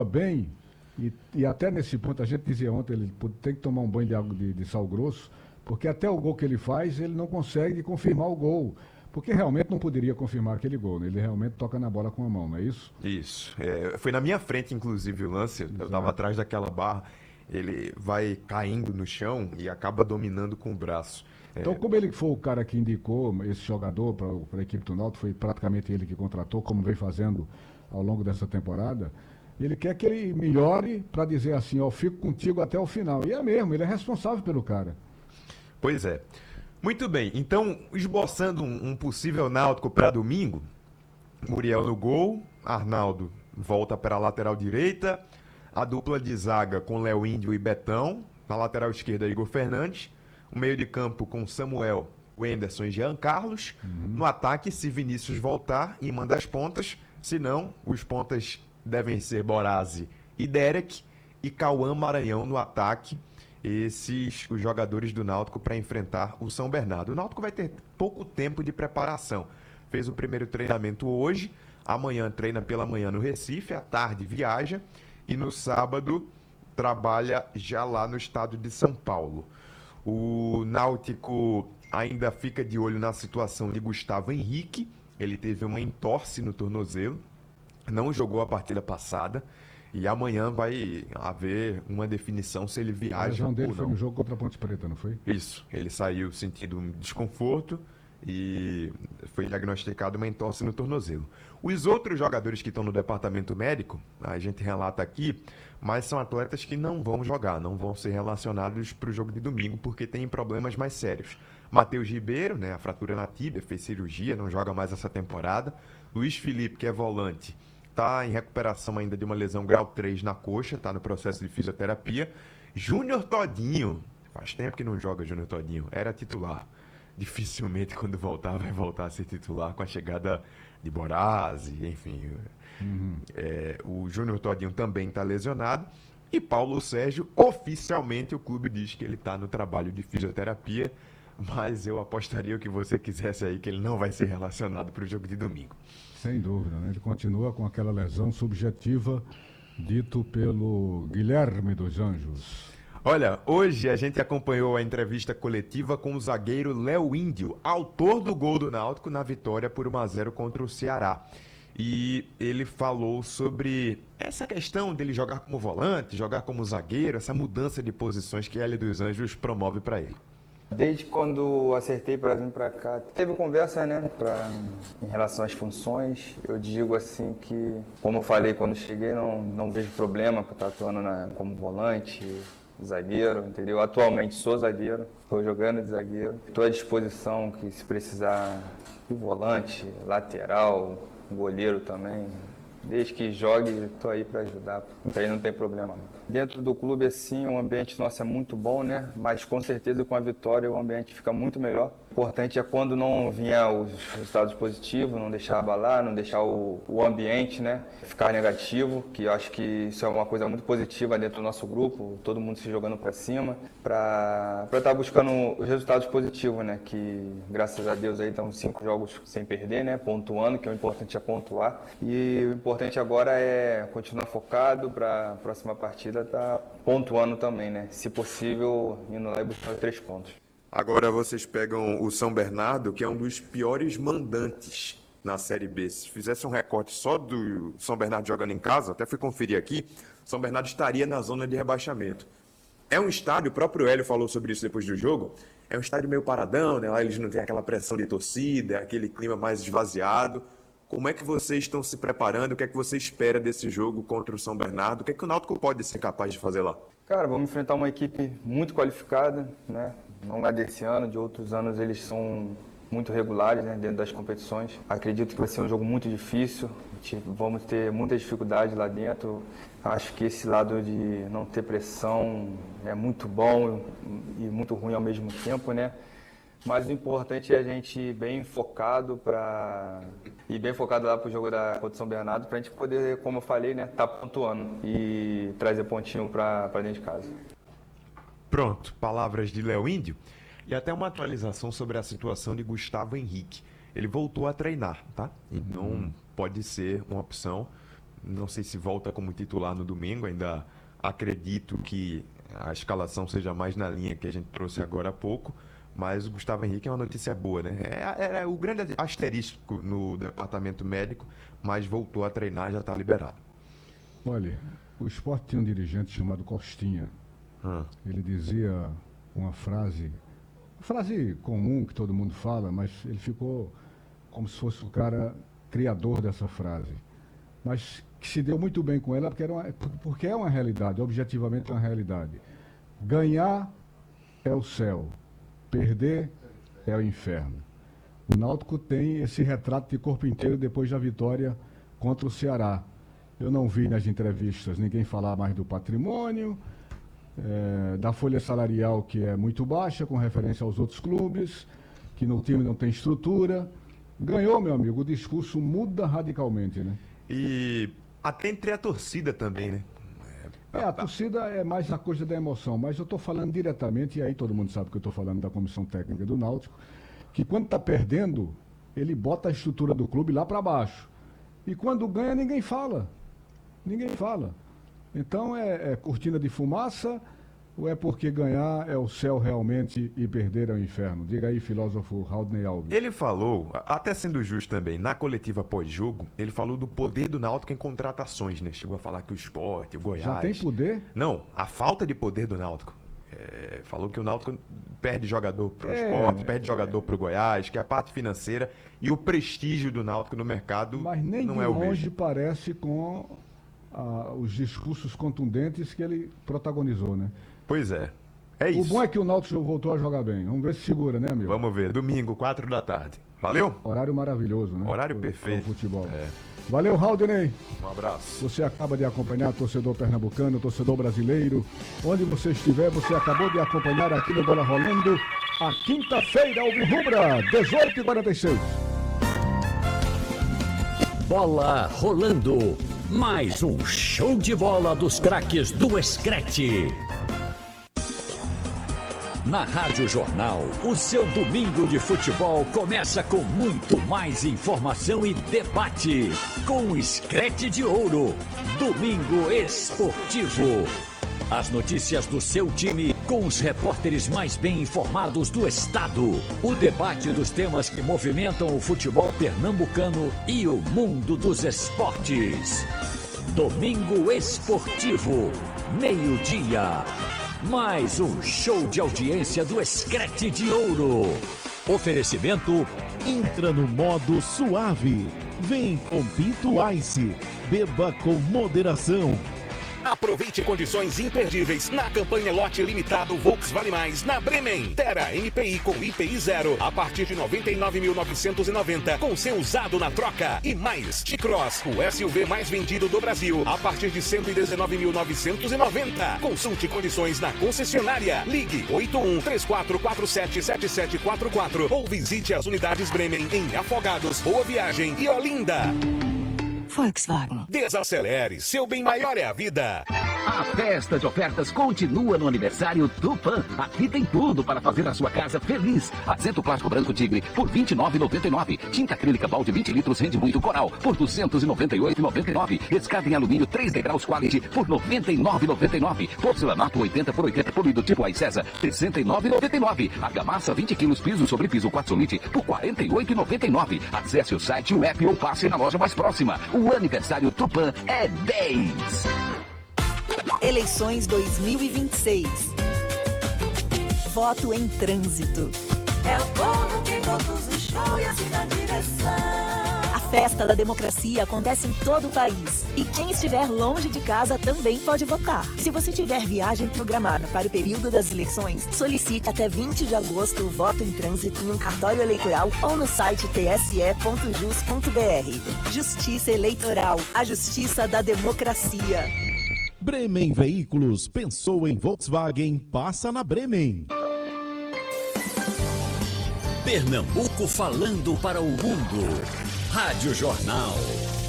bem, e até nesse ponto, a gente dizia ontem, ele tem que tomar um banho de água de sal grosso, porque até o gol que ele faz, ele não consegue confirmar o gol. Porque realmente não poderia confirmar aquele gol, né? Ele realmente toca na bola com a mão, não é isso? Isso. Foi na minha frente, inclusive, o lance. Eu tava Exato. atrás daquela barra. Ele vai caindo no chão e acaba dominando com o braço. Então, como ele foi o cara que indicou esse jogador para a equipe do Náutico, foi praticamente ele que contratou, como vem fazendo ao longo dessa temporada, ele quer que ele melhore para dizer assim, ó, fico contigo até o final. E é mesmo, ele é responsável pelo cara. Pois é. Muito bem. Então, esboçando um possível Náutico para domingo, Muriel no gol, Arnaldo volta para a lateral direita, a dupla de zaga com Léo Índio e Betão, na lateral esquerda Igor Fernandes, o meio de campo com Samuel, Wenderson e Jean Carlos, no ataque se Vinícius voltar e manda as pontas, se não, os pontas devem ser Borazzi e Derek, e Cauã Maranhão no ataque, esses os jogadores do Náutico para enfrentar o São Bernardo. O Náutico vai ter pouco tempo de preparação. Fez o primeiro treinamento hoje, amanhã treina pela manhã no Recife, à tarde viaja e no sábado trabalha já lá no estado de São Paulo. O Náutico ainda fica de olho na situação de Gustavo Henrique, ele teve uma entorse no tornozelo, não jogou a partida passada e amanhã vai haver uma definição se ele A viaja lesão dele ou foi não. no jogo contra a Ponte Preta, não foi? Isso, ele saiu sentindo um desconforto e foi diagnosticado uma entorse no tornozelo. Os outros jogadores que estão no departamento médico, a gente relata aqui, mas são atletas que não vão jogar, não vão ser relacionados para o jogo de domingo porque têm problemas mais sérios. Matheus Ribeiro, né, a fratura na tíbia, fez cirurgia, não joga mais essa temporada. Luiz Felipe, que é volante, está em recuperação ainda de uma lesão grau 3 na coxa, está no processo de fisioterapia. Júnior Todinho, faz tempo que não joga Júnior Todinho, era titular. Dificilmente quando voltar vai voltar a ser titular com a chegada de Borazzi, enfim. O Júnior Todinho também está lesionado. E Paulo Sérgio, oficialmente o clube diz que ele está no trabalho de fisioterapia, mas eu apostaria o que você quisesse aí que ele não vai ser relacionado para o jogo de domingo. Sem dúvida, né? Ele continua com aquela lesão subjetiva dito pelo Guilherme dos Anjos. Olha, hoje a gente acompanhou a entrevista coletiva com o zagueiro Léo Índio, autor do gol do Náutico na vitória por 1-0 contra o Ceará. E ele falou sobre essa questão dele jogar como volante, jogar como zagueiro, essa mudança de posições que a L dos Anjos promove para ele. Desde quando acertei para vir para cá, teve conversa, né, em relação às funções. Eu digo assim que, como eu falei quando cheguei, não vejo problema para estar atuando como volante, zagueiro, entendeu? Atualmente sou zagueiro, estou jogando de zagueiro. Estou à disposição que se precisar de volante, lateral, goleiro também. Desde que jogue, estou aí para ajudar. Então aí não tem problema. Não. Dentro do clube, assim, o ambiente nosso é muito bom, né? Mas com certeza com a vitória o ambiente fica muito melhor. O importante é quando não vier os resultados positivos, não deixar abalar, não deixar o ambiente, né, ficar negativo, que eu acho que isso é uma coisa muito positiva dentro do nosso grupo, todo mundo se jogando para cima, para estar buscando os resultados positivos, né? Que graças a Deus aí estamos 5 jogos sem perder, né? Pontuando, que o importante é pontuar. E o importante agora é continuar focado para a próxima partida estar pontuando também, né? Se possível, indo lá e buscar 3 pontos. Agora vocês pegam o São Bernardo, que é um dos piores mandantes na Série B. Se fizesse um recorte só do São Bernardo jogando em casa, até fui conferir aqui, São Bernardo estaria na zona de rebaixamento. É um estádio, o próprio Hélio falou sobre isso depois do jogo, é um estádio meio paradão, né? Lá eles não têm aquela pressão de torcida, aquele clima mais esvaziado. Como é que vocês estão se preparando? O que é que você espera desse jogo contra o São Bernardo? O que é que o Náutico pode ser capaz de fazer lá? Cara, vamos enfrentar uma equipe muito qualificada, né? Não é desse ano, de outros anos eles são muito regulares, né, dentro das competições. Acredito que vai ser um jogo muito difícil, vamos ter muita dificuldade lá dentro. Acho que esse lado de não ter pressão é muito bom e muito ruim ao mesmo tempo, né? Mas o importante é a gente ir bem focado lá para o jogo contra o São Bernardo, para a gente poder, como eu falei, né, tá pontuando e trazer pontinho para dentro de casa. Pronto, palavras de Léo Índio. E até uma atualização sobre a situação de Gustavo Henrique. Ele voltou a treinar, tá? Então pode ser uma opção Não sei se volta como titular no domingo, ainda acredito que a escalação seja mais na linha que a gente trouxe agora há pouco, mas o Gustavo Henrique é uma notícia boa, né? É o grande asterisco no departamento médico, mas voltou a treinar, já está liberado. Olha, o Sport tinha um dirigente chamado Costinha. Ele dizia uma frase comum que todo mundo fala, mas ele ficou como se fosse o cara criador dessa frase. Mas que se deu muito bem com ela porque é uma realidade, objetivamente é uma realidade. Ganhar é o céu, perder é o inferno. O Náutico tem esse retrato de corpo inteiro depois da vitória contra o Ceará. Eu não vi nas entrevistas ninguém falar mais do patrimônio, da folha salarial que é muito baixa com referência aos outros clubes, que no time não tem estrutura. Ganhou, meu amigo, o discurso muda radicalmente, né? E até entre a torcida também, né? A torcida é mais a coisa da emoção, mas eu estou falando diretamente, e aí todo mundo sabe que eu estou falando da comissão técnica do Náutico, que quando está perdendo, ele bota a estrutura do clube lá para baixo. E quando ganha, ninguém fala. Ninguém fala. Então é cortina de fumaça ou é porque ganhar é o céu realmente e perder é o inferno? Diga aí, filósofo Haldney Alves. Ele falou, até sendo justo também, na coletiva pós-jogo, ele falou do poder do Náutico em contratações, né? Chegou a falar que o Sport, o Goiás... Já tem poder? Não, a falta de poder do Náutico. Falou que o Náutico perde jogador para o Sport, perde jogador para o Goiás, que é a parte financeira e o prestígio do Náutico no mercado mas nem não de é o longe mesmo. Parece com os discursos contundentes que ele protagonizou, né? Pois é. É isso. O bom é que o Náutico voltou a jogar bem. Vamos ver se segura, né, amigo? Vamos ver. Domingo, 4 da tarde. Valeu? Horário maravilhoso, né? Horário perfeito. Pro futebol. Valeu, Haldney. Um abraço. Você acaba de acompanhar torcedor pernambucano, torcedor brasileiro. Onde você estiver, você acabou de acompanhar aqui no Bola Rolando a quinta-feira, Alvirrubra, 18h46. Bola Rolando. Mais um show de bola dos craques do Screte. Na Rádio Jornal, o seu domingo de futebol começa com muito mais informação e debate. Com o Screte de Ouro, Domingo Esportivo. As notícias do seu time com os repórteres mais bem informados do estado. O debate dos temas que movimentam o futebol pernambucano e o mundo dos esportes. Domingo Esportivo, meio-dia. Mais um show de audiência do Screte de Ouro. Oferecimento: entra no modo suave. Vem com Pinto Ice. Beba com moderação. Aproveite condições imperdíveis na campanha lote limitado Volkswagen Mais na Bremen. Terra MPI com IPI 0 a partir de 99.990 com seu usado na troca. E mais, T-Cross, o SUV mais vendido do Brasil a partir de 119.990. Consulte condições na concessionária. Ligue 8134477744 ou visite as unidades Bremen em Afogados, Boa Viagem e Olinda. Volkswagen. Desacelere, seu bem maior é a vida. A festa de ofertas continua no aniversário Tupã. Aqui tem tudo para fazer a sua casa feliz. Assento plástico branco Tigre por R$ 29,99. Tinta acrílica balde 20 litros rende muito Coral por R$ 298,99. Escada em alumínio 3 degraus Quality por R$ 99,99. Porcelanato 80 por 80 polido tipo Ai César R$ 69,99. Argamassa 20 quilos piso sobre piso 4 solite por R$ 48,99. Acesse o site, o app ou passe na loja mais próxima. O aniversário Tupã é 10. Eleições 2026. Voto em trânsito. É o povo que conduz o show e assim na direção. A festa da democracia acontece em todo o país. E quem estiver longe de casa também pode votar. Se você tiver viagem programada para o período das eleições, solicite até 20 de agosto o voto em trânsito em um cartório eleitoral ou no site tse.jus.br. Justiça Eleitoral, a justiça da democracia. Bremen Veículos, pensou em Volkswagen, passa na Bremen. Pernambuco falando para o mundo. Rádio Jornal.